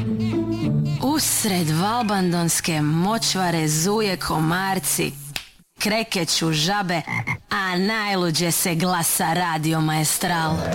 Usred valbandonske močvare zuje komarci, krekeću žabe, a najluđe se glasa Radio Maestral.